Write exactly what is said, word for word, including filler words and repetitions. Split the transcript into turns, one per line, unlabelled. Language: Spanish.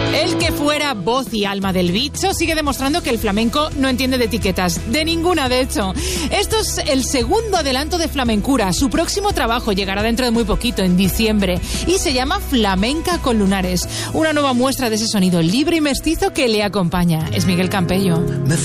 El que fuera voz y alma del bicho sigue demostrando que el flamenco no entiende de etiquetas, de ninguna de hecho. Esto es el segundo adelanto de Flamencura. Su próximo trabajo llegará dentro de muy poquito, en diciembre, y se llama Flamenca con Lunares, una nueva muestra de ese sonido libre y mestizo que le acompaña. Es Miguel Campello.
Me